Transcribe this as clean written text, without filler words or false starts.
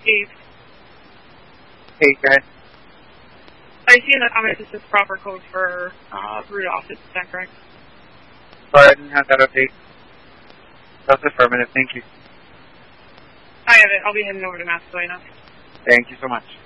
Eve. Hey, guys. I see in the comments it says proper code for root off. Is that correct? Sorry, I didn't have that update. That's affirmative. Thank you. I have it. I'll be heading over to Mastoy now. Thank you so much.